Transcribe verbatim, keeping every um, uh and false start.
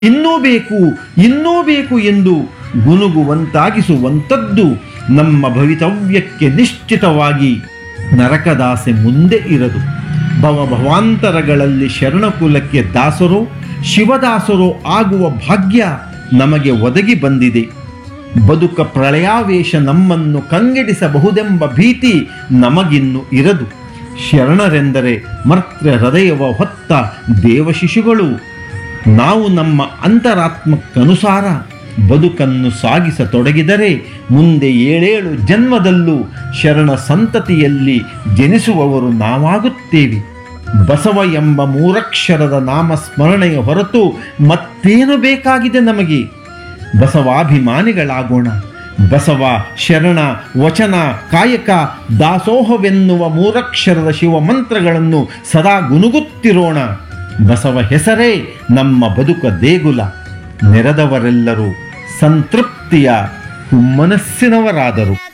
ಇನ್ನೂ ಬೇಕು ಇನ್ನೂ ಬೇಕು ಎಂದು ಗುನುಗುವಂತಾಗಿಸುವಂಥದ್ದು ನಮ್ಮ ಭವಿತವ್ಯಕ್ಕೆ ನಿಶ್ಚಿತವಾಗಿ ನರಕದಾಸೆ ಮುಂದೆ ಇರದು. ಭವಭವಾಂತರಗಳಲ್ಲಿ ಶರಣಕುಲಕ್ಕೆ ದಾಸರೋ ಶಿವದಾಸರೋ ಆಗುವ ಭಾಗ್ಯ ನಮಗೆ ಒದಗಿ ಬಂದಿದೆ. ಬದುಕ ಪ್ರಳಯಾವೇಶ ನಮ್ಮನ್ನು ಕಂಗೆಡಿಸಬಹುದೆಂಬ ಭೀತಿ ನಮಗಿನ್ನು ಇರದು. ಶರಣರೆಂದರೆ ಮರ್ತ್ಯ ಹೃದಯವ ಹೊತ್ತ ದೇವಶಿಶುಗಳು. ನಾವು ನಮ್ಮ ಅಂತರಾತ್ಮಕ್ಕನುಸಾರ ಬದುಕನ್ನು ಸಾಗಿಸತೊಡಗಿದರೆ ಮುಂದೆ ಏಳೇಳು ಜನ್ಮದಲ್ಲೂ ಶರಣ ಸಂತತಿಯಲ್ಲಿ ಜನಿಸುವವರು ನಾವಾಗುತ್ತೇವೆ. ಬಸವ ಎಂಬ ಮೂರಕ್ಷರದ ನಾಮಸ್ಮರಣೆಯ ಹೊರತು ಮತ್ತೇನು ಬೇಕಾಗಿದೆ ನಮಗೆ? ಬಸವಾಭಿಮಾನಿಗಳಾಗೋಣ. ಬಸವ ಶರಣ ವಚನ ಕಾಯಕ ದಾಸೋಹವೆನ್ನುವ ಮೂರಕ್ಷರದ ಶಿವಮಂತ್ರಗಳನ್ನು ಸದಾ ಗುನುಗುತ್ತಿರೋಣ. ಬಸವ ಹೆಸರೇ ನಮ್ಮ ಬದುಕ ದೇಗುಲ. ನೆರೆದವರೆಲ್ಲರೂ ಸಂತೃಪ್ತಿಯ ಹುಮ್ಮನಸ್ಸಿನವರಾದರು.